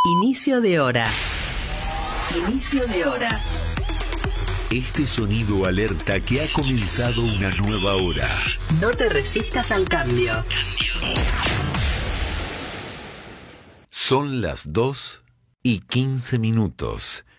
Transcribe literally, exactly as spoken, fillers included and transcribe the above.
Inicio de hora. Inicio de hora. Este sonido alerta que ha comenzado una nueva hora. No te resistas al cambio. Son las dos y quince minutos.